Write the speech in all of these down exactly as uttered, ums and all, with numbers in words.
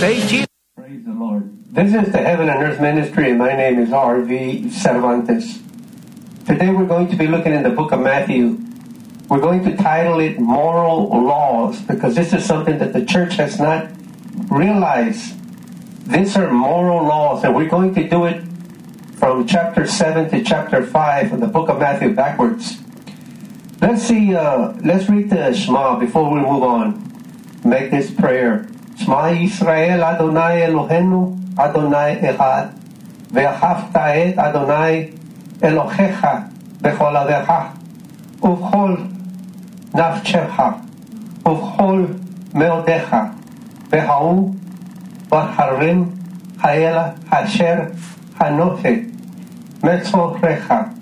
Say Jesus. Praise the Lord. This is the Heaven and Earth Ministry, and my name is R V Cervantes. Today we're going to be looking in the book of Matthew. We're going to title it Moral Laws, because this is something that the church has not realized. These are moral laws, and we're going to do it from chapter seven to chapter five of the book of Matthew backwards. Let's see, uh, let's read the Shema before we move on. Make this prayer. Shema Yisrael Adonai Eloheinu Adonai Echad Ve'ahavta et Adonai Elohecha Bechol avecha Uvchol nafshecha Uvchol meodecha Ve'ha'u V'harim Ha'ela Hasher Hanoche Metzorecha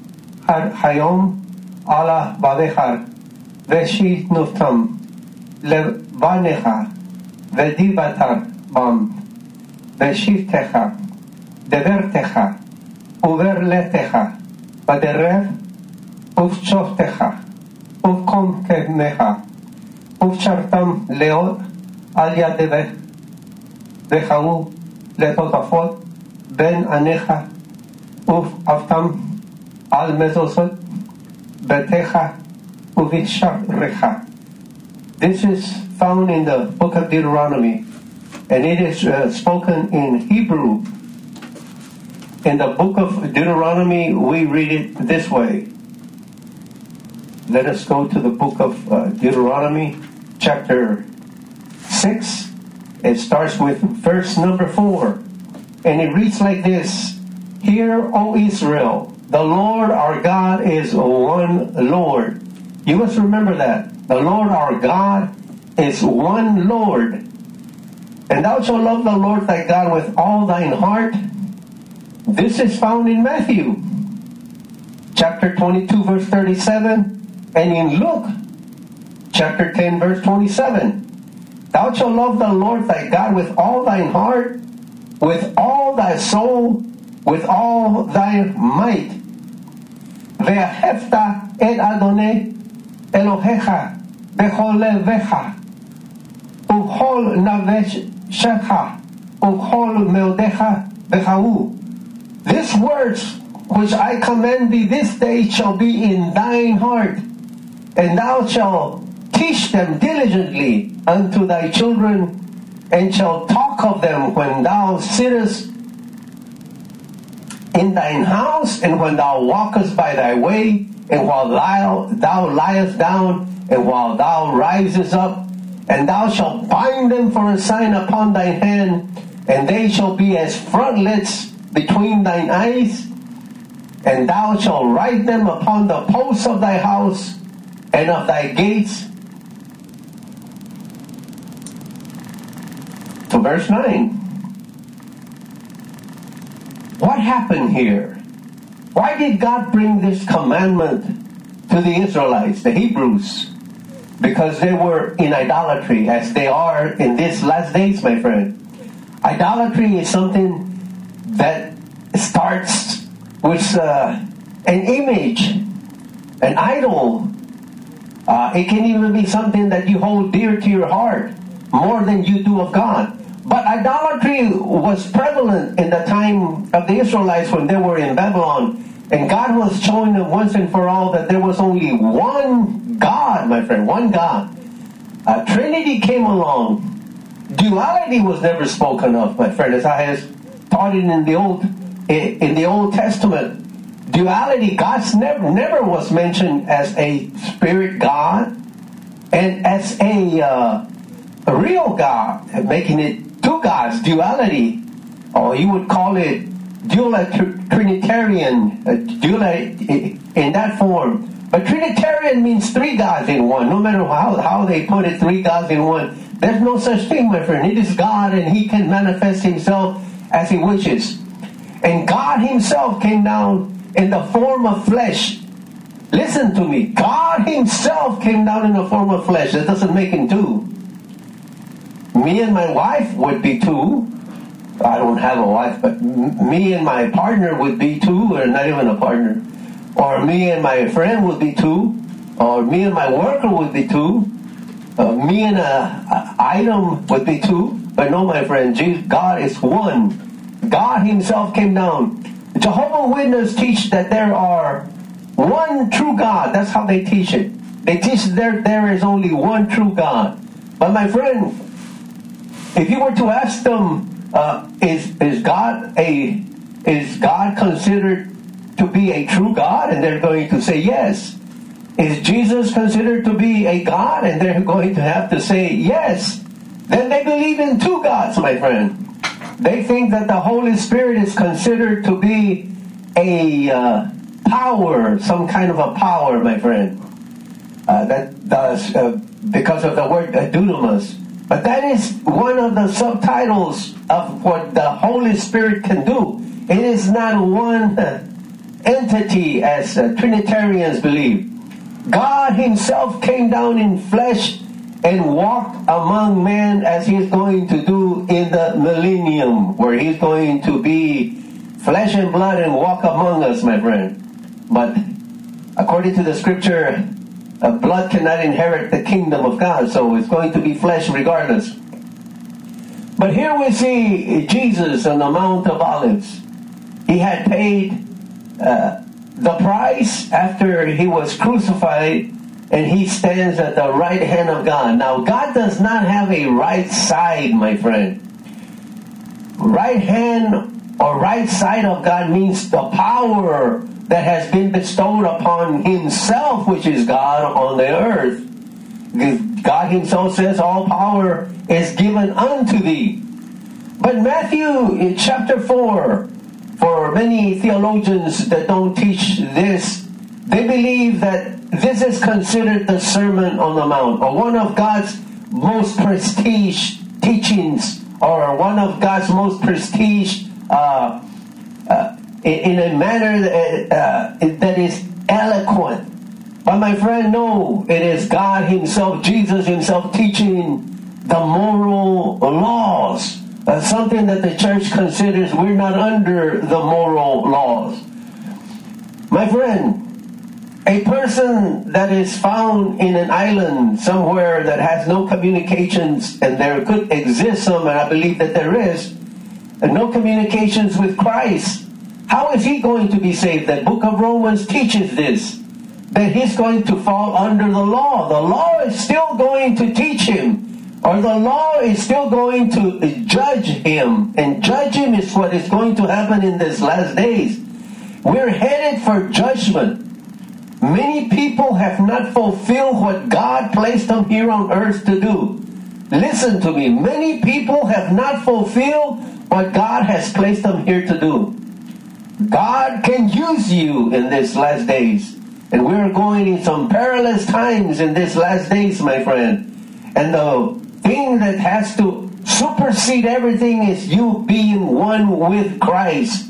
Hayom Ala Bavechar Veshit Nuftam Levanecha Vedivatar Bam Veshivtecha Devertecha Uverletecha Vaderev Uvchoftecha Uvkomkemecha Uvchartam Leot Al Yadeve Vechau Letotafot Ben Anecha Uv Avtam Al Mezosot Betecha Uvisharecha. This is found in the book of Deuteronomy, and it is uh, spoken in Hebrew. In the book of Deuteronomy, we read it this way. Let us go to the book of uh, Deuteronomy, chapter six. It starts with verse number four, and it reads like this. Hear, O Israel, the Lord our God is one Lord. You must remember that. The Lord our God is one Lord. And thou shalt love the Lord thy God with all thine heart. This is found in Matthew, chapter twenty-two, verse thirty-seven, and in Luke, chapter ten, verse twenty-seven. Thou shalt love the Lord thy God with all thine heart, with all thy soul, with all thy might. Ve'ahavta et Adonai Elohecha bechol levecha ubchol nafshecha ubchol meodecha v'chau. These words which I command thee this day shall be in thine heart, and thou shalt teach them diligently unto thy children, and shalt talk of them when thou sittest in thine house, and when thou walkest by thy way, and while thou, thou liest down, and while thou risest up, and thou shalt bind them for a sign upon thine hand, and they shall be as frontlets between thine eyes, and thou shalt write them upon the posts of thy house and of thy gates. To verse nine. What happened here? Why did God bring this commandment to the Israelites, the Hebrews? Because they were in idolatry, as they are in these last days, my friend. Idolatry is something that starts with uh, an image, an idol. Uh, it can even be something that you hold dear to your heart more than you do of God. But idolatry was prevalent in the time of the Israelites when they were in Babylon. And God was showing them once and for all that there was only one God, my friend, one God. Uh, Trinity came along. Duality was never spoken of, my friend, as I have taught it in the Old in the Old Testament. Duality, God's never never was mentioned as a spirit God and as a, uh, a real God, making it two gods, duality, or you would call it dual Trinitarian, uh, dual in that form. But Trinitarian means three gods in one. No matter how, how they put it, three gods in one. There's no such thing, my friend. It is God, and He can manifest Himself as He wishes. And God Himself came down in the form of flesh. Listen to me. God Himself came down in the form of flesh. That doesn't make Him two. Me and my wife would be two. I don't have a wife, but me and my partner would be two, or not even a partner. Or me and my friend would be two. Or me and my worker would be two. Uh, me and a, a item would be two. But no, my friend, Jesus, God is one. God himself came down. Jehovah's Witnesses teach that there are one true God. That's how they teach it. They teach there there is only one true God. But my friend, if you were to ask them, uh, is is God a is God considered to be a true God? And they're going to say yes. Is Jesus considered to be a God? And they're going to have to say yes. Then they believe in two gods, my friend. They think that the Holy Spirit is considered to be a uh, power, some kind of a power, my friend. Uh, that does uh, because of the word uh, dunamis. But that is one of the subtitles of what the Holy Spirit can do. It is not one uh, entity as uh, Trinitarians believe. God himself came down in flesh and walked among men as he's going to do in the millennium, where he's going to be flesh and blood and walk among us, my friend. But according to the scripture, uh, blood cannot inherit the kingdom of God, so it's going to be flesh regardless. But here we see Jesus on the Mount of Olives. He had paid uh, the price after he was crucified, and he stands at the right hand of God. Now, God does not have a right side, my friend. Right hand or right side of God means the power that has been bestowed upon himself, which is God on the earth. God himself says, all power is given unto thee. But Matthew in chapter four, for many theologians that don't teach this, they believe that this is considered the Sermon on the Mount, or one of God's most prestige teachings, or one of God's most prestige uh, uh, in, in a manner that, uh, that is eloquent. But my friend, no, it is God himself, Jesus himself, teaching the moral laws. Uh, something that the church considers we're not under the moral laws. My friend, a person that is found in an island somewhere that has no communications, and there could exist some, and I believe that there is, and no communications with Christ, how is he going to be saved? The book of Romans teaches this, that he's going to fall under the law. The law is still going to teach him, or the law is still going to judge him, and judge him is what is going to happen in these last days. We're headed for judgment. Many people have not fulfilled what God placed them here on earth to do. Listen to me. Many people have not fulfilled what God has placed them here to do. God can use you in these last days. And we're going in some perilous times in these last days, my friend. And the thing that has to supersede everything is you being one with Christ.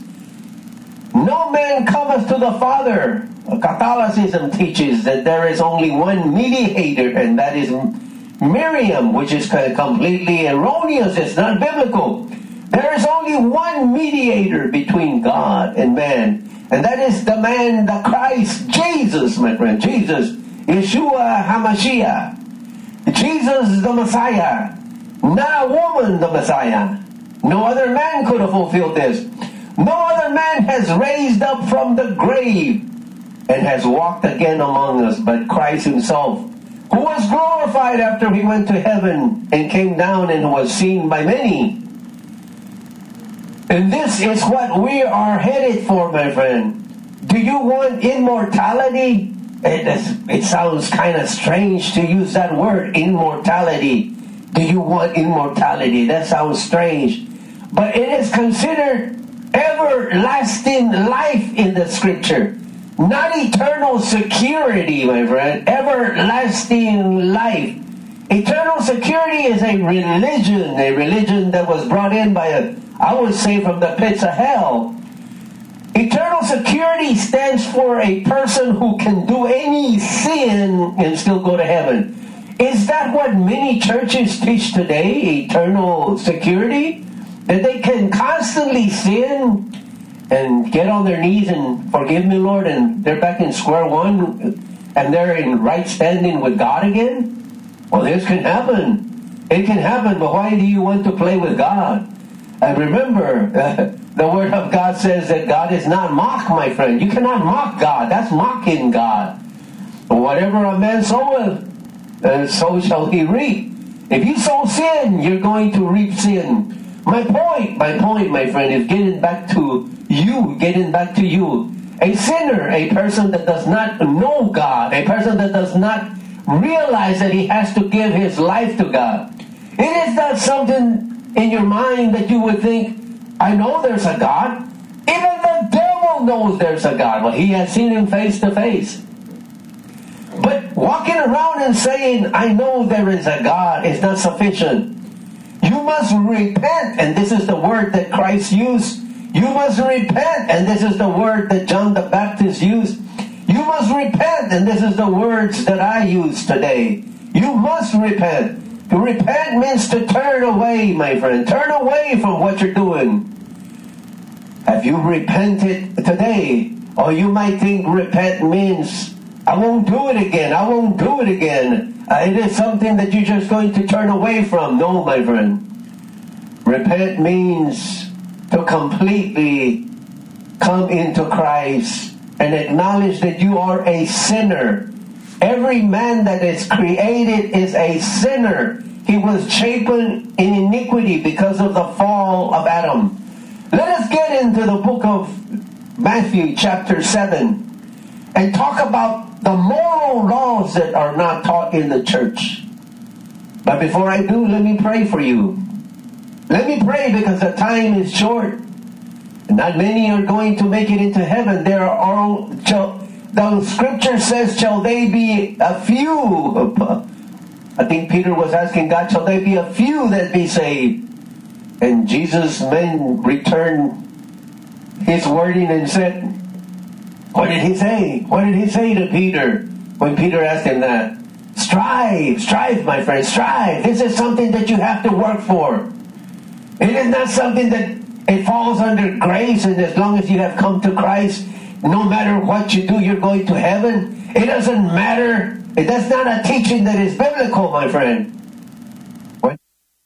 No man cometh to the Father. Catholicism teaches that there is only one mediator, and that is Miriam, which is completely erroneous. It's not biblical. There is only one mediator between God and man, and that is the man, the Christ, Jesus, my friend. Jesus, Yeshua HaMashiach. Jesus the Messiah. Not a woman the Messiah. No other man could have fulfilled this. No other man has raised up from the grave and has walked again among us but Christ himself, who was glorified after he went to heaven and came down and was seen by many. And this is what we are headed for, my friend. Do you want immortality? It, is, it sounds kind of strange to use that word, immortality. Do you want immortality? That sounds strange. But it is considered everlasting life in the scripture. Not eternal security, my friend. Everlasting life. Eternal security is a religion. A religion that was brought in by, a, I would say, from the pits of hell. Eternal security stands for a person who can do any sin and still go to heaven. Is that what many churches teach today? Eternal security? That they can constantly sin and get on their knees and forgive me, Lord, and they're back in square one and they're in right standing with God again? Well, this can happen. It can happen, but why do you want to play with God? And remember, uh, the Word of God says that God is not mocked, my friend. You cannot mock God. That's mocking God. Whatever a man soweth, uh, so shall he reap. If you sow sin, you're going to reap sin. My point, my point, my friend, is getting back to you, getting back to you. A sinner, a person that does not know God, a person that does not realize that he has to give his life to God. It is not something in your mind that you would think, I know there's a God. Even the devil knows there's a God. Well, he has seen him face to face. But walking around and saying, I know there is a God, is not sufficient. You must repent, and this is the word that Christ used. You must repent, and this is the word that John the Baptist used. You must repent, and this is the words that I use today. You must repent. To repent means to turn away, my friend. Turn away from what you're doing. Have you repented today? Or you might think repent means, I won't do it again. I won't do it again. Uh, it is something that you're just going to turn away from. No, my friend. Repent means to completely come into Christ and acknowledge that you are a sinner. Every man that is created is a sinner. He was shapen in iniquity because of the fall of Adam. Let us get into the book of Matthew chapter seven and talk about the moral laws that are not taught in the church. But before I do, let me pray for you. Let me pray because the time is short. Not many are going to make it into heaven. There are, the scripture says, shall they be a few? I think Peter was asking God, shall they be a few that be saved? And Jesus then returned his wording and said, what did he say? What did he say to Peter when Peter asked him that? Strive, strive, my friend, strive. This is something that you have to work for. It is not something that it falls under grace, and as long as you have come to Christ, no matter what you do, you're going to heaven. It doesn't matter. That's not a teaching that is biblical, my friend. What?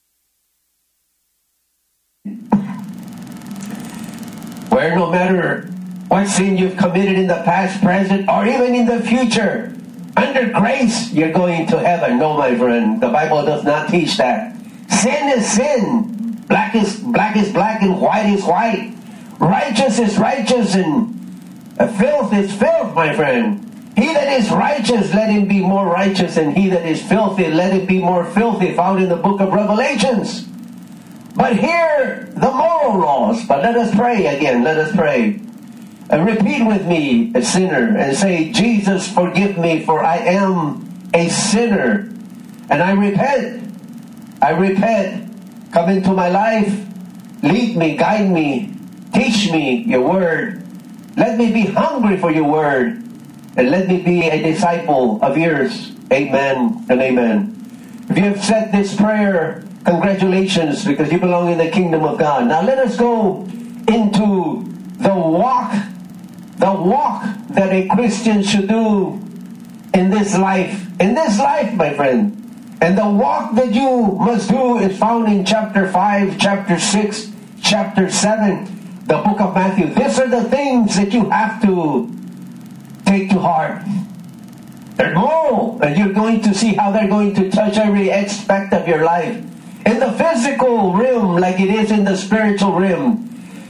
Where no matter what sin you've committed in the past, present, or even in the future, under grace, you're going to heaven. No, my friend. The Bible does not teach that. Sin is sin. Black is black is black and white is white. Righteous is righteous and filth is filth, my friend. He that is righteous, let him be more righteous, and he that is filthy, let him be more filthy, found in the book of Revelations. But here, the moral laws. But let us pray again. Let us pray. And repeat with me, a sinner, and say, Jesus, forgive me, for I am a sinner. And I repent. I repent. Come into my life. Lead me, guide me. Teach me your word. Let me be hungry for your word. And let me be a disciple of yours. Amen and amen. If you have said this prayer, congratulations, because you belong in the kingdom of God. Now let us go into the walk, the walk that a Christian should do in this life. In this life, my friend. And the walk that you must do is found in chapter five, chapter six, chapter seven, the book of Matthew. These are the things that you have to take to heart. They're moral, and you're going to see how they're going to touch every aspect of your life. In the physical realm, like it is in the spiritual realm.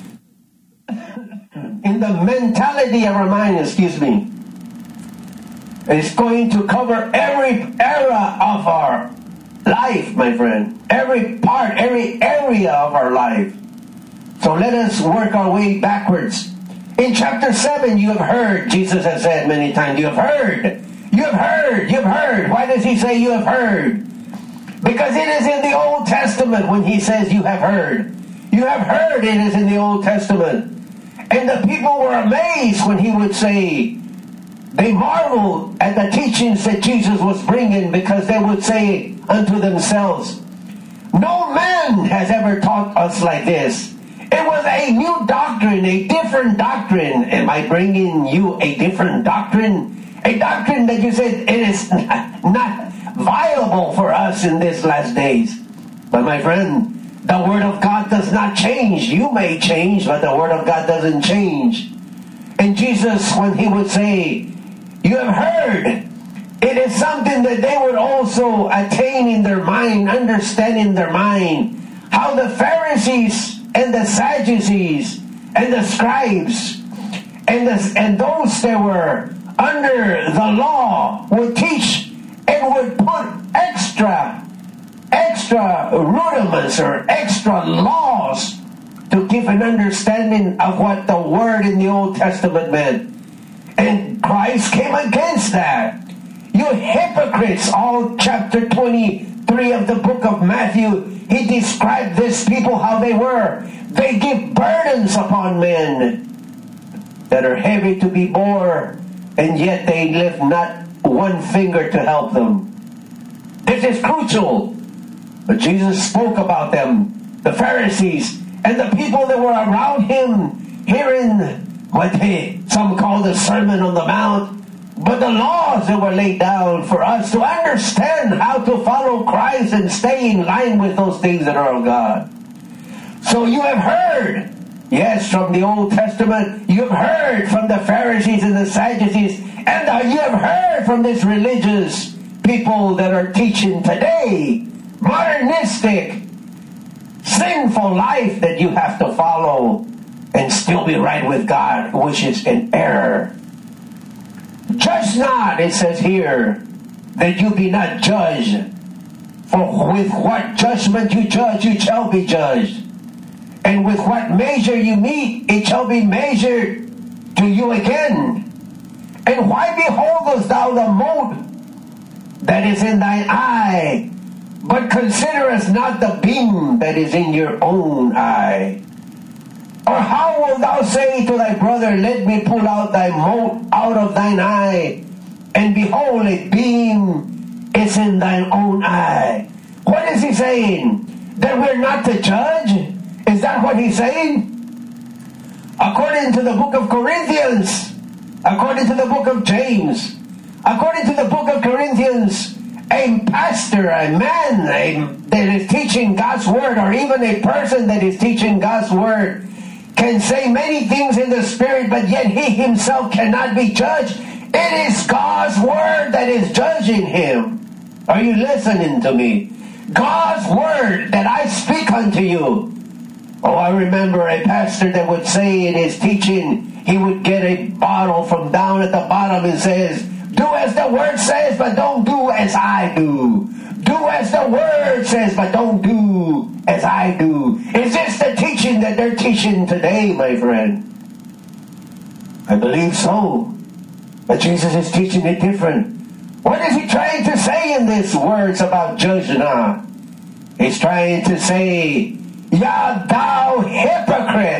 In the mentality of our mind, excuse me. It's going to cover every era of our life, my friend. Every part, every area of our life. So let us work our way backwards. In chapter seven, you have heard, Jesus has said many times, you have heard. You have heard, you have heard. Why does he say you have heard? Because it is in the Old Testament when he says you have heard. You have heard, it is in the Old Testament. And the people were amazed when he would say, they marveled at the teachings that Jesus was bringing, because they would say unto themselves, no man has ever taught us like this. It was a new doctrine, a different doctrine. Am I bringing you a different doctrine? A doctrine that you said it is not, not viable for us in these last days. But my friend, the Word of God does not change. You may change, but the Word of God doesn't change. And Jesus, when he would say, you have heard, it is something that they would also attain in their mind, understand in their mind, how the Pharisees and the Sadducees and the scribes and, the, and those that were under the law would teach and would put extra, extra rudiments or extra laws to give an understanding of what the Word in the Old Testament meant. And Christ came against that. You hypocrites, all chapter twenty-three of the book of Matthew, he described these people how they were. They give burdens upon men that are heavy to be bore, and yet they lift not one finger to help them. This is crucial. But Jesus spoke about them, the Pharisees, and the people that were around him, hearing what they, some call the Sermon on the Mount, but the laws that were laid down for us to understand how to follow Christ and stay in line with those things that are of God. So you have heard, yes, from the Old Testament, you have heard from the Pharisees and the Sadducees, and uh, you have heard from these religious people that are teaching today, modernistic, sinful life that you have to follow and still be right with God, which is an error. Judge not, it says here, that you be not judged. For with what judgment you judge, you shall be judged. And with what measure you meet, it shall be measured to you again. And why beholdest thou the mote that is in thine eye, but considerest not the beam that is in your own eye? Or how wilt thou say to thy brother, let me pull out thy mote out of thine eye, and behold, a beam is in thine own eye? What is he saying? That we're not to judge? Is that what he's saying? According to the book of Corinthians, according to the book of James, according to the book of Corinthians, a pastor, a man a, that is teaching God's word, or even a person that is teaching God's word, can say many things in the Spirit, but yet he himself cannot be judged. It is God's word that is judging him. Are you listening to me? God's word that I speak unto you. Oh, I remember a pastor that would say in his teaching, he would get a bottle from down at the bottom and says, do as the word says, but don't do as I do. Do as the word says, but don't do as I do. Is this the teaching that they're teaching today, my friend? I believe so. But Jesus is teaching it different. What is he trying to say in these words about judge not? He's trying to say, Ya thou hypocrite,